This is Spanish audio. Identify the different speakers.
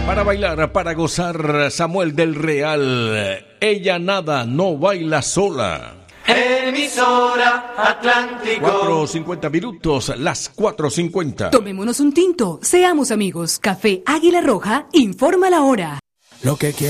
Speaker 1: Para bailar, para gozar, Samuel del Real. Ella nada, no baila sola.
Speaker 2: Emisora Atlántico.
Speaker 1: 4:50 minutos, las 4:50.
Speaker 3: Tomémonos un tinto, seamos amigos. Café Águila Roja informa la hora.
Speaker 4: Lo que quiero.